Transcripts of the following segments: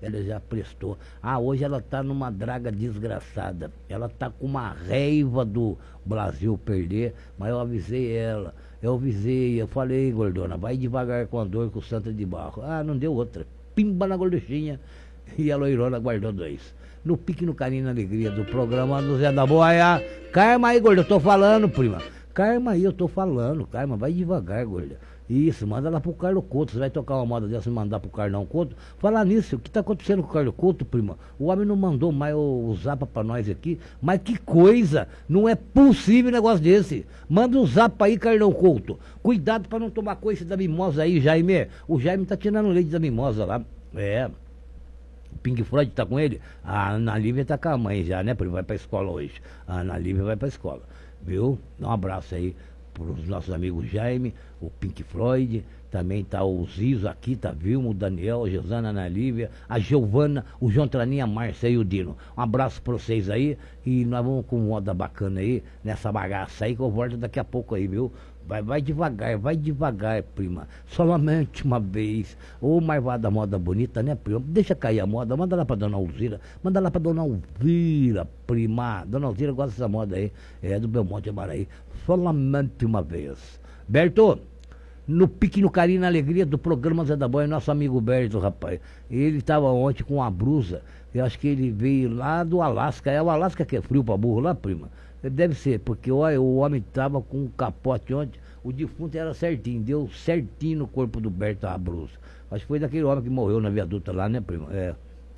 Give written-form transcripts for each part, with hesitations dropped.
Ela já prestou. Ah, hoje ela tá numa draga desgraçada. Ela tá com uma raiva do Brasil perder, mas eu avisei ela. Eu falei, gordona, vai devagar com a dor que o santo é de barro. Ah, não deu outra. Pimba na gorduchinha. E a loirona guardou 2. No pique, no carinho, na alegria do programa do Zé da Boia. Calma aí, gorda, eu tô falando, prima. Calma aí, eu tô falando. Calma, vai devagar, gorda. Isso, manda lá pro Carlos Couto. Você vai tocar uma moda dessa e mandar pro Carlão Couto? Falar nisso, o que tá acontecendo com o Carlos Couto, prima? O homem não mandou mais o zap pra nós aqui. Mas que coisa! Não é possível um negócio desse. Manda um zap aí, Carlão Couto. Cuidado pra não tomar coisa da mimosa aí, Jaime. O Jaime tá tirando leite da mimosa lá. É. O Pink Floyd tá com ele? A Ana Lívia tá com a mãe já, né? Porque vai pra escola hoje. A Ana Lívia vai pra escola. Viu? Dá um abraço aí pros nossos amigos Jaime, o Pink Floyd. Também tá o Zizo aqui, tá Vilmo, o Daniel, a Josana, a Ana Lívia, a Giovana, o João Traninha, a Márcia e o Dino. Um abraço pra vocês aí. E nós vamos com moda bacana aí, nessa bagaça aí, que eu volto daqui a pouco aí, viu? Vai devagar, prima. Solamente uma vez. Ô, marvada moda bonita, né, prima? Deixa cair a moda, manda lá pra Dona Alzira. Manda lá pra Dona Alzira, prima. Dona Alzira gosta dessa moda aí. É do Belmonte Amaraí. Solamente uma vez. Berto, no pique, no carinho, na alegria do programa Zé da Boia, nosso amigo Berto, rapaz. Ele tava ontem com uma blusa. Eu acho que ele veio lá do Alasca. É o Alasca que é frio pra burro lá, prima? Deve ser, porque olha, o homem tava com um capote ontem, o defunto era certinho, deu certinho no corpo do Berto a blusa. Acho que foi daquele homem que morreu na viaduta lá, né, prima? É.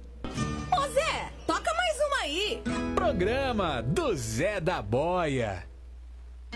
Ô Zé, toca mais uma aí. Programa do Zé da Boia.